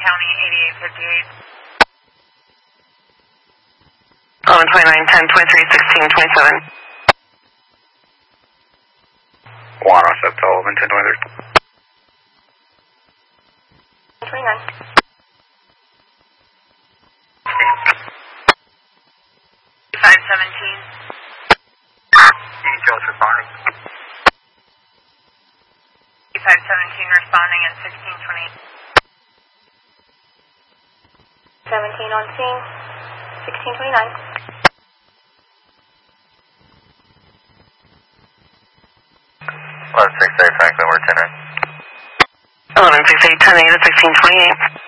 County 8858. 11, 29, 10, 23, 16, 27. 107 to 11, 10, 23. 29. 517. Details responding. 517 responding in 1620. 17 on scene, 1629. 1168 Franklin, we're 10-8. 11, 68, 10, 8 to 1628.